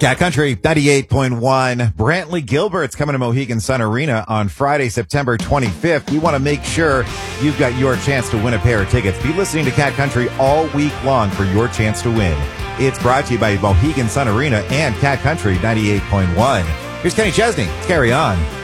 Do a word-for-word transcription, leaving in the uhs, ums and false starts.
Cat Country ninety-eight point one. Brantley Gilbert's coming to Mohegan Sun Arena on Friday, September twenty-fifth. We want to make sure you've got your chance to win a pair of tickets. Be listening to Cat Country all week long for your chance to win. It's brought to you by Mohegan Sun Arena and Cat Country ninety-eight point one. Here's Kenny Chesney. Let's carry on.